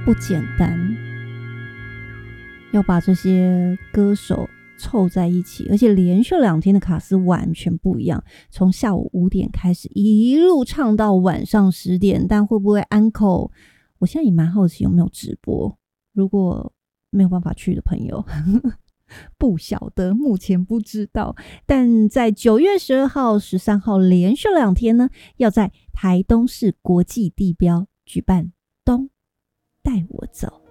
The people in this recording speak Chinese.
不简单，要把这些歌手凑在一起，而且连续2天的卡司完全不一样，从下午5点开始一路唱到晚上10点，但会不会uncle？我现在也蛮好奇有没有直播，如果没有办法去的朋友不晓得，目前不知道。但在9月12号、13号连续2天呢，要在台东市国际地标举办东带我走。